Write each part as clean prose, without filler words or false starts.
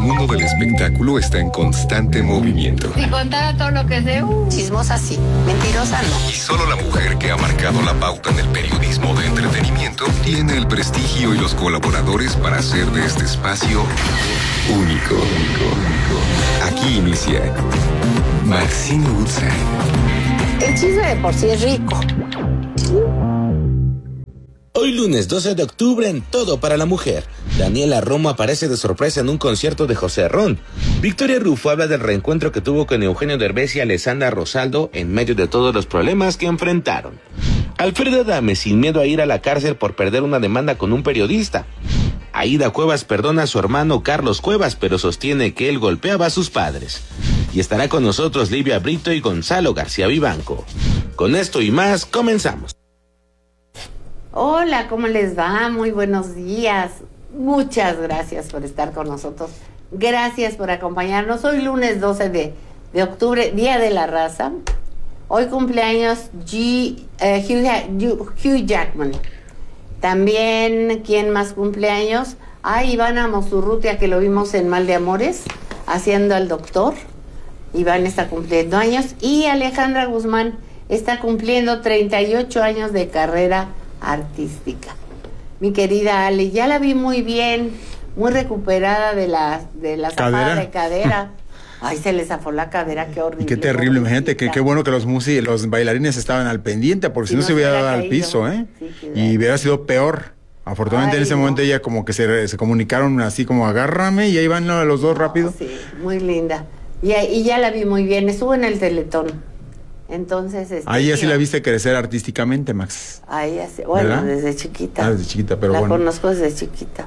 mundo del espectáculo está en constante movimiento. Si contara todo lo que sé, chismosa sí, mentirosa no. Y solo la mujer que ha marcado la pauta en el periodismo de entretenimiento tiene el prestigio y los colaboradores para hacer de este espacio único. Aquí inicia Maxine Woodside. El chisme de por sí es rico. Hoy lunes 12 de octubre en Todo para la Mujer. Daniela Romo aparece de sorpresa en un concierto de José Ron. Victoria Rufo habla del reencuentro que tuvo con Eugenio Derbez y Alessandra Rosaldo en medio de todos los problemas que enfrentaron. Alfredo Adame sin miedo a ir a la cárcel por perder una demanda con un periodista. Aida Cuevas perdona a su hermano Carlos Cuevas, pero sostiene que él golpeaba a sus padres. Y estará con nosotros Livia Brito y Gonzalo García Vivanco. Con esto y más, comenzamos. Hola, ¿cómo les va? Muy buenos días. Muchas gracias por estar con nosotros. Gracias por acompañarnos. Hoy lunes 12 de octubre, Día de la Raza. Hoy cumpleaños Hugh Jackman. También, ¿quién más cumpleaños? Ivana Mosurrutia, que lo vimos en Mal de Amores, haciendo al doctor. Iván está cumpliendo años. Y Alejandra Guzmán está cumpliendo 38 años de carrera artística. Mi querida Ale, ya la vi muy bien, muy recuperada de la zafada de cadera. Ay, se le zafó la cadera, qué horrible. Qué terrible, imagínate, qué bueno que los bailarines estaban al pendiente, porque si no se hubiera dado al piso, Sí, y hubiera sido peor. Afortunadamente en ese momento ella como que se comunicaron así como agárrame, y ahí van los dos rápido. Sí, muy linda. Y ya la vi muy bien, estuvo en el Teletón. Entonces, ahí así la viste crecer artísticamente, Max. Ahí así, bueno, ¿verdad? Desde chiquita. Desde chiquita, pero bueno. La conozco desde chiquita.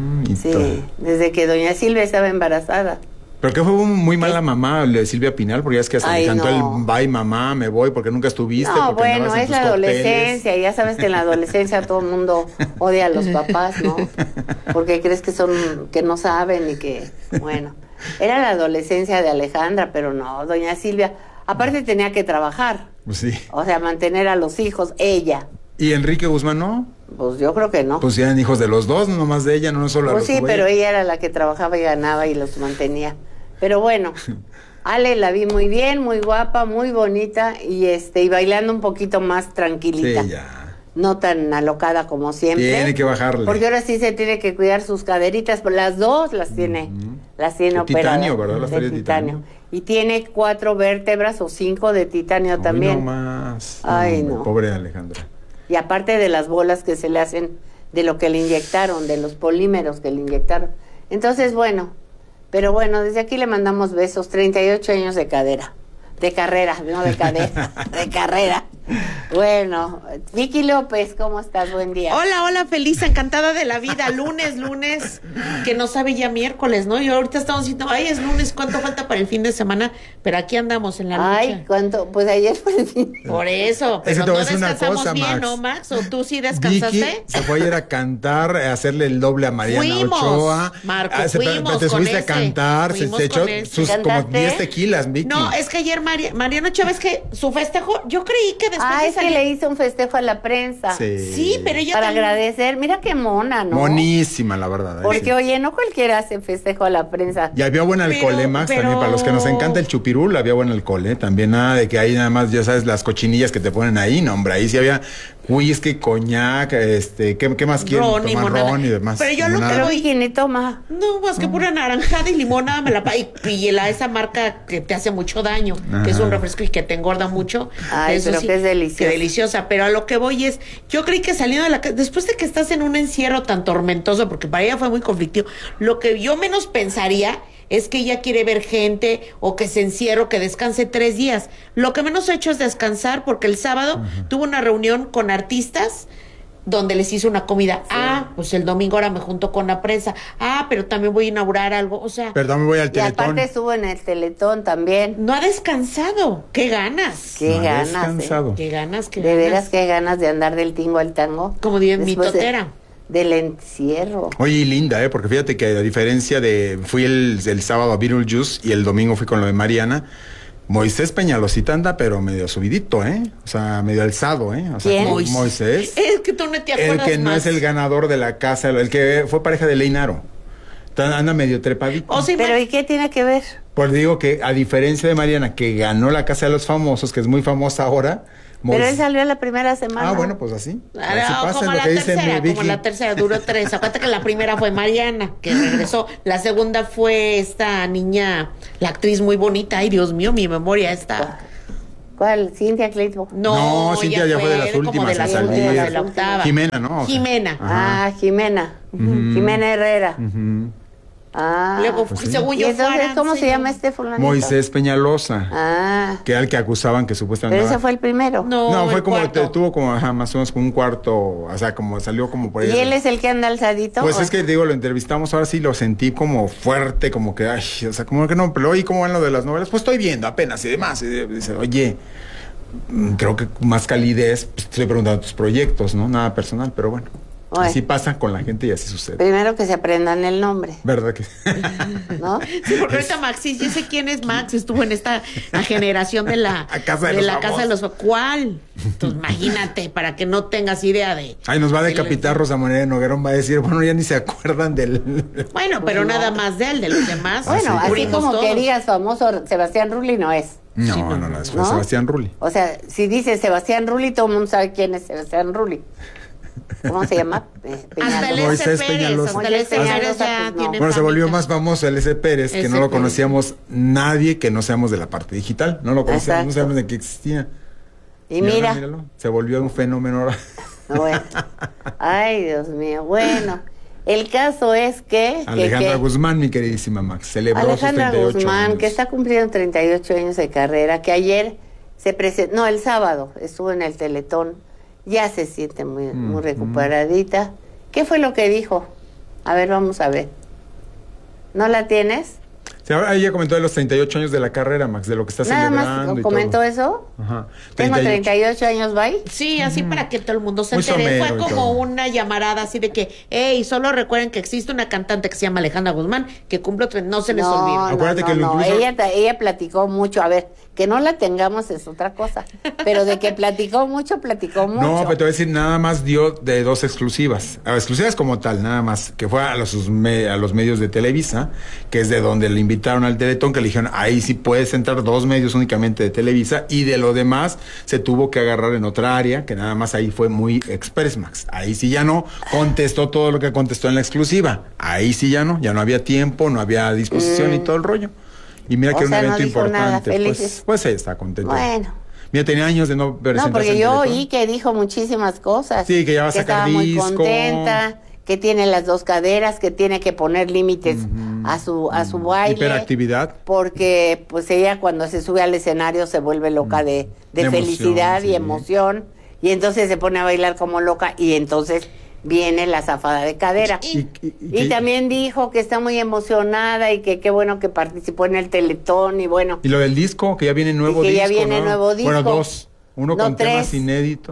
Sí, desde que doña Silvia estaba embarazada. Pero que fue muy mala mamá de Silvia Pinal, porque ya es que hasta le cantó el bye mamá, me voy, porque nunca estuviste. No, bueno, es la adolescencia, ya sabes que en la adolescencia todo el mundo odia a los papás, ¿no? Porque crees que no saben y que, bueno, era la adolescencia de Alejandra, pero no, doña Silvia. Aparte tenía que trabajar. Sí. O sea, mantener a los hijos, ella. ¿Y Enrique Guzmán no? Pues yo creo que no. Pues eran hijos de los dos, no nomás de ella, no solo a los sí, pero ella era la que trabajaba y ganaba y los mantenía. Pero bueno, Ale la vi muy bien, muy guapa, muy bonita y bailando un poquito más tranquilita. Sí, ya. No tan alocada como siempre. Tiene que bajarle. Porque ahora sí se tiene que cuidar sus caderitas, pero las dos las tiene operadas. Titanio, ¿verdad? Las de titanio. Y tiene 4 vértebras o 5 de titanio también. No más. Ay, no. Pobre Alejandra. Y aparte de las bolas que se le hacen, de lo que le inyectaron, de los polímeros que le inyectaron. Entonces, bueno, pero bueno, desde aquí le mandamos besos. 38 años de cadera. De carrera, no de cadera, de carrera. Bueno, Vicky López, ¿cómo estás? Buen día. Hola, feliz, encantada de la vida. Lunes, que no sabe ya miércoles, ¿no? Y ahorita estamos diciendo, es lunes, ¿cuánto falta para el fin de semana? Pero aquí andamos en la lucha. ¿cuánto? Pues ayer fue el fin. Por eso, pero no descansamos bien, Max. ¿No, Max? ¿O tú sí descansaste? Vicky se fue ayer a cantar, a hacerle el doble a Mariana Ochoa. Marco, te subiste a cantar, se echó sus como 10 tequilas, Vicky. No, es que ayer Mariana Ochoa, es que su festejo, yo creí que después de es que le hizo un festejo a la prensa. Sí, pero ella para agradecer, mira qué mona, ¿no? Monísima, la verdad. Porque, oye, no cualquiera hace festejo a la prensa. Y había buen alcohol, Max, también, para los que nos encanta el chupirul, había buen alcohol, también nada de que ahí nada más, ya sabes, las cochinillas que te ponen ahí, no, hombre, ahí sí había whisky, coñac, ¿qué más quieren? Tomar ron y demás. Pero yo lo que voy... ¿Quién toma? No, más que pura naranjada y limonada me la pilla esa marca que te hace mucho daño, que es un refresco y que te engorda mucho. Eso pero sí, que es deliciosa. Que deliciosa, pero a lo que voy es, yo creí que saliendo de la casa, después de que estás en un encierro tan tormentoso, porque para ella fue muy conflictivo, lo que yo menos pensaría es que ella quiere ver gente o que se encierre o que descanse 3 días. Lo que menos he hecho es descansar porque el sábado tuvo una reunión con artistas donde les hizo una comida. Sí. Pues el domingo ahora me junto con la prensa. Pero también voy a inaugurar algo, o sea. Perdón, me voy al Teletón. Y aparte estuvo en el Teletón también. No ha descansado. ¡Qué ganas! ¡Qué ganas! ¡Qué ganas! De veras, qué ganas de andar del tingo al tango. Como dice mi totera. Del encierro. Oye, linda, porque fíjate que a diferencia fui el sábado a Beetlejuice y el domingo fui con lo de Mariana. Moisés Peñalosita anda, pero medio subidito, O sea, medio alzado, O sea, ¿quién? Moisés. Es que tú no te acuerdas el que no más. Es el ganador de la casa, el que fue pareja de Leinaro. Anda medio trepadito. O sí, Pero ¿y qué tiene que ver? Pues digo que a diferencia de Mariana, que ganó la Casa de los Famosos, que es muy famosa ahora. Pero él salió la primera semana. Ah, bueno, pues así. Así Como pasa, la lo que dice tercera, Vicky. como la tercera, duró 3. Acuérdate que la primera fue Mariana, que regresó. La segunda fue esta niña, la actriz muy bonita. Ay, Dios mío, mi memoria está. ¿Cuál? Cintia Clayton. No, Cintia ya fue de las como últimas de las en salir. últimas, de la octava. Jimena, ¿no? Jimena. Ah, Jimena. Jimena Herrera. Ah. Luego, Pues sí. según ¿Y yo, entonces fueran, cómo sí, se no. llama este fulanito? Moisés Peñalosa, Ah, que era el que acusaban que supuestamente... pero ese fue el primero. No, fue el como, cuarto. tuvo como, más o menos como un cuarto, o sea, como salió como por ahí. ¿Y él es el que anda alzadito? Pues ¿o? es que, digo, lo entrevistamos, ahora sí lo sentí como fuerte, como que, ay, o sea, como que no, pero oye, ¿cómo van lo de las novelas? Pues estoy viendo apenas y demás. Y dice, oye, creo que más calidez, pues te estoy preguntando tus proyectos, ¿no? Nada personal, pero bueno. Bueno. Así pasa con la gente y así sucede. Primero que se aprendan el nombre, ¿Verdad que? ¿no? Sí, porque ahorita Maxis, yo sé quién es Max, estuvo en esta generación de la Casa de los la Casa de los Famosos. ¿Cuál? Entonces, imagínate, para que no tengas idea de. Ay, nos va a del- decapitar Rosa María de Noguerón, va a decir, bueno, ya ni se acuerdan del... Bueno, pero no. nada más de él, de los demás. Bueno, así cubrimos como todos. que digas famoso Sebastián Rulli no es. No, Sí, no, no, no, fue ¿no? Sebastián Rulli. O sea, si dice Sebastián Rulli, todo el mundo sabe quién es Sebastián Rulli. ¿Cómo se llama? Hasta el Moisés S. Pérez, Peñalosa. hasta el S. Moisés Pérez ya Peñalosa, pues, no. tiene Bueno, se volvió famita. más famoso el S. Pérez, que S. no lo Pérez. conocíamos nadie que no seamos de la parte digital. No lo conocíamos, no Exacto. sabíamos de qué existía. Y ahora, mira, míralo, se volvió un fenómeno ahora. bueno. Ay, Dios mío. Bueno, el caso es que... Alejandra Guzmán, mi queridísima Max, celebró Alejandra sus 38 Guzmán, años. que está cumpliendo 38 años de carrera, que ayer se presentó, no, el sábado estuvo en el Teletón, ya se siente muy recuperadita. ¿Qué fue lo que dijo? A ver, vamos a ver. ¿No la tienes? Sí, ahora ella comentó de los 38 años de la carrera, Max, de lo que está Nada celebrando más y comentó todo. eso. Ajá. Tengo 38 años, bye. Sí, así para que todo el mundo se Muy entere. Fue somero y como todo. una llamarada así de que, hey, solo recuerden que existe una cantante que se llama Alejandra Guzmán, que cumple no se les olvide. Acuérdate que incluso- Ella platicó mucho. A ver, que no la tengamos es otra cosa. Pero de que platicó mucho. No, pero te voy a decir, nada más dio de 2 exclusivas. Exclusivas como tal, nada más. Que fue a los medios de Televisa, que es de donde le invitaron al Teletón, que le dijeron, ahí sí puedes entrar 2 medios únicamente de Televisa, y de lo demás se tuvo que agarrar en otra área, que nada más ahí fue muy Express, Max. Ahí sí ya no contestó todo lo que contestó en la exclusiva. Ahí sí ya no había tiempo, no había disposición y todo el rollo. Y mira que O era un sea, no evento dijo nada, importante. felices. Pues ella está contenta. Bueno. Mira, tenía años de no presentarse No, porque en yo Teletón. oí que dijo muchísimas cosas. Sí, que ya va a sacar estaba muy disco. contenta, que tiene las 2 caderas, que tiene que poner límites a su baile. Hiperactividad. Porque pues ella cuando se sube al escenario se vuelve loca de De felicidad emoción, y sí. emoción. Y entonces se pone a bailar como loca y entonces viene la zafada de cadera. Y también dijo que está muy emocionada y que qué bueno que participó en el Teletón y bueno. Y lo del disco, que ya viene nuevo y que disco. ya viene ¿no? nuevo disco. Bueno, 2. Uno No, con 3. temas inéditos.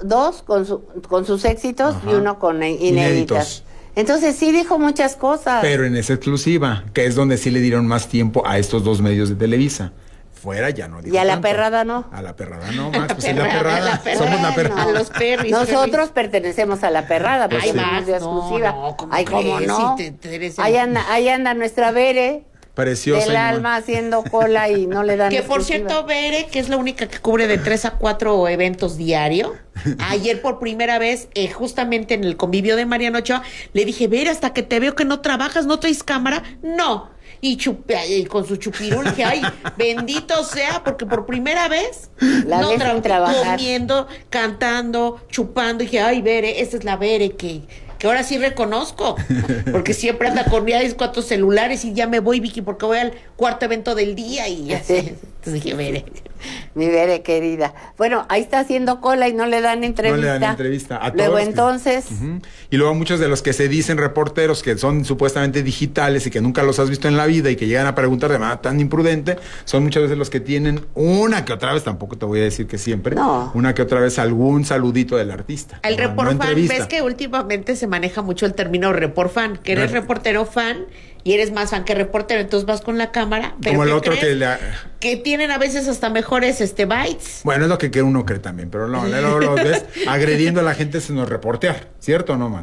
2 con sus éxitos Ajá. y uno con inéditas. Inéditos. Entonces sí dijo muchas cosas. Pero en esa exclusiva, que es donde sí le dieron más tiempo a estos 2 medios de Televisa. Fuera ya no dijo Y a la tanto. perrada no. A la perrada no, Max. Pues es la Perrada, perrada. Somos la Bueno. perrada. A los perris. Nosotros pertenecemos a la perrada, porque Ay, somos Max, de no, exclusiva. no, ¿cómo Ay, cómo crees? no. Si te eres el- Ahí anda nuestra Bere Preciosa. del y alma haciendo cola y no le dan Que por exclusiva. cierto, Bere, que es la única que cubre de 3 a 4 eventos diario. Ayer por primera vez, justamente en el convivio de Mariano Ochoa, le dije, Bere, hasta que te veo que no trabajas, no traes cámara. No. Y con su chupirón, dije, ay, bendito sea, porque por primera vez La ves sin trabajar. comiendo, cantando, chupando. Dije, ay, Bere, esa es la Bere que ahora sí reconozco, porque siempre anda con ya 4 celulares y ya me voy, Vicky, porque voy al 4.º evento del día y ya sé. Entonces dije, Bere. Mi Bere querida. Bueno, ahí está haciendo cola y no le dan entrevista. No le dan entrevista. A Luego todos que- entonces, Ujú. Y luego muchos de los que se dicen reporteros, que son supuestamente digitales y que nunca los has visto en la vida y que llegan a preguntar de manera tan imprudente, son muchas veces los que tienen una que otra vez, tampoco te voy a decir que siempre, No. una que otra vez algún saludito del artista. El No, report no fan, entrevista. ves que últimamente se maneja mucho el término report fan, que eres reportero fan y eres más fan que reportero, entonces vas con la cámara. Pero Como el ¿qué otro crees? que le... Que tienen a veces hasta mejores bytes. Bueno, es lo que uno cree también, pero no, luego los ves agrediendo a la gente sin nos reportear, ¿cierto o no, Max?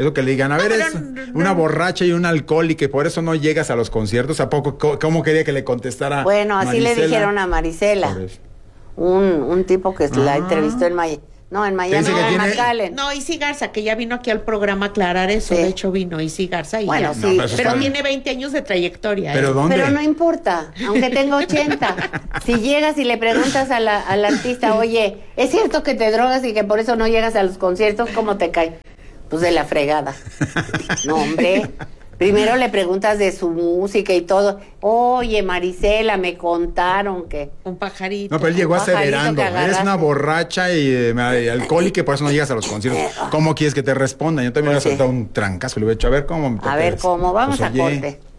Eso que le digan, a ver, es una borracha y un alcohol y que por eso no llegas a los conciertos. ¿A poco cómo quería que le contestara? Bueno, así Marisela? le dijeron a Marisela. Un tipo que la entrevistó en Miami. No, en Miami, Dice que en tiene- McAllen. No, Isi Garza, que ya vino aquí al programa a aclarar eso. Sí. De hecho, vino Isi Garza. Y Bueno, ya. sí, No, pero eso Pero está bien. tiene 20 años de trayectoria. ¿Pero dónde? Pero no importa, aunque tenga 80. Si llegas y le preguntas al artista, oye, ¿es cierto que te drogas y que por eso no llegas a los conciertos? ¿Cómo te cae? Pues de la fregada. No, hombre. Primero le preguntas de su música y todo. Oye, Marisela, me contaron que... Un pajarito. No, pero él llegó pajarito aseverando, que eres agarraste. una borracha y alcohólica y por eso no llegas a los conciertos. ¿Cómo quieres que te responda? Yo también le Pues hubiera sí. soltado un trancazo, le hubiera dicho, a ver cómo. A ver cómo, vamos Pues, a oye, corte.